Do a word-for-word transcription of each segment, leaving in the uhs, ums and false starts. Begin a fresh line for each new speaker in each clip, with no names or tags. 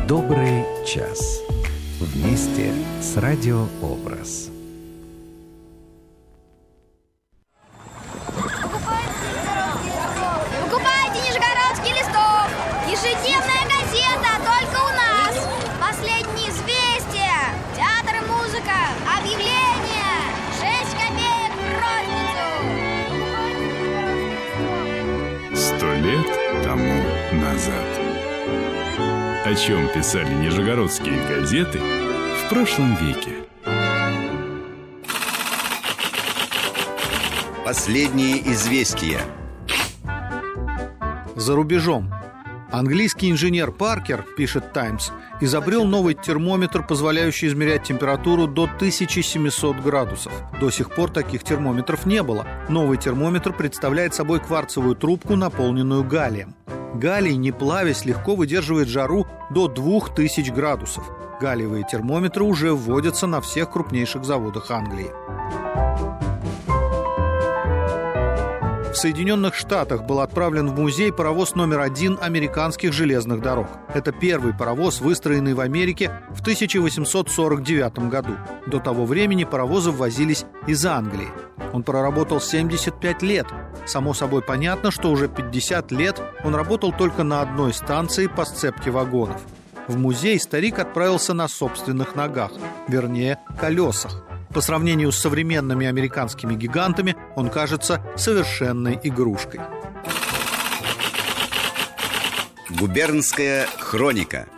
Добрый час. Вместе с Радио Образ.
Покупайте Нижегородский листок. Ежедневная газета только у нас. Последние известия, театр и музыка, объявления. Шесть копеек в розницу.
Сто лет тому назад. О чем писали нижегородские газеты в прошлом веке.
Последние известия.
За рубежом. Английский инженер Паркер, пишет «Таймс», изобрел новый термометр, позволяющий измерять температуру до тысяча семьсот градусов. До сих пор таких термометров не было. Новый термометр представляет собой кварцевую трубку, наполненную галлием. Галлий, не плавясь, легко выдерживает жару до двух тысяч градусов. Галлиевые термометры уже вводятся на всех крупнейших заводах Англии. В Соединенных Штатах был отправлен в музей паровоз номер один американских железных дорог. Это первый паровоз, выстроенный в Америке в тысяча восемьсот сорок девятом году. До того времени паровозы ввозились из Англии. Он проработал семьдесят пять лет. Само собой понятно, что уже пятьдесят лет он работал только на одной станции по сцепке вагонов. В музей старик отправился на собственных ногах, вернее, колесах. По сравнению с современными американскими гигантами он кажется совершенной игрушкой.
Губернская хроника.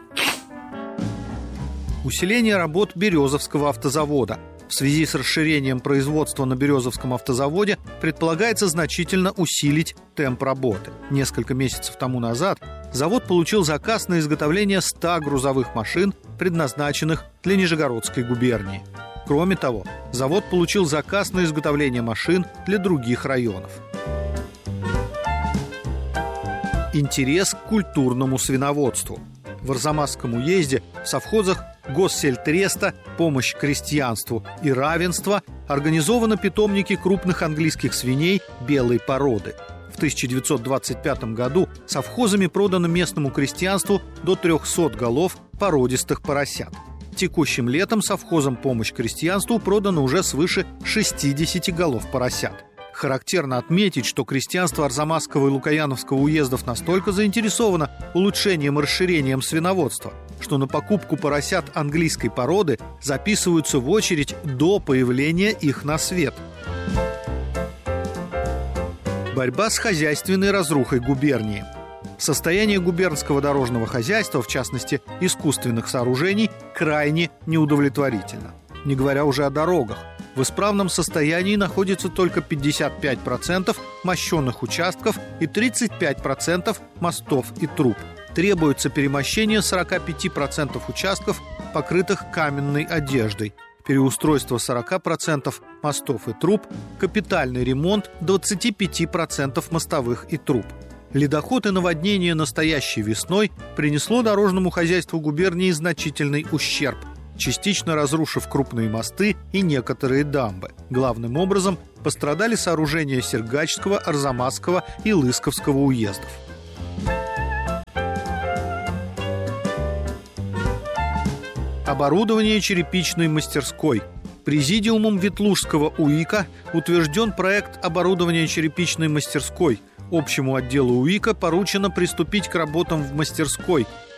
Усиление работ Березовского автозавода. В связи с расширением производства на Березовском автозаводе предполагается значительно усилить темп работы. Несколько месяцев тому назад завод получил заказ на изготовление ста грузовых машин, предназначенных для Нижегородской губернии. Кроме того, завод получил заказ на изготовление машин для других районов. Интерес к культурному свиноводству. В Арзамасском уезде в совхозах Госсельтреста, помощь крестьянству и равенство организованы питомники крупных английских свиней белой породы. В тысяча девятьсот двадцать пятом году совхозами продано местному крестьянству до трехсот голов породистых поросят. Текущим летом совхозом «Помощь крестьянству» продано уже свыше шестидесяти голов поросят. Характерно отметить, что крестьянство Арзамасского и Лукояновского уездов настолько заинтересовано улучшением и расширением свиноводства, что на покупку поросят английской породы записываются в очередь до появления их на свет. Борьба с хозяйственной разрухой губернии. Состояние губернского дорожного хозяйства, в частности искусственных сооружений, крайне неудовлетворительно. Не говоря уже о дорогах. В исправном состоянии находится только пятьдесят пять процентов мощенных участков и тридцать пять процентов мостов и труб. Требуется перемощение сорок пять процентов участков, покрытых каменной одеждой, переустройство сорок процентов мостов и труб, капитальный ремонт двадцать пять процентов мостовых и труб. Ледоход и наводнение настоящей весной принесло дорожному хозяйству губернии значительный ущерб, частично разрушив крупные мосты и некоторые дамбы. Главным образом пострадали сооружения Сергачского, Арзамасского и Лысковского уездов. Оборудование черепичной мастерской. Президиумом Ветлужского УИКа утвержден проект оборудования черепичной мастерской. Общему отделу УИКа поручено приступить к работам в мастерской,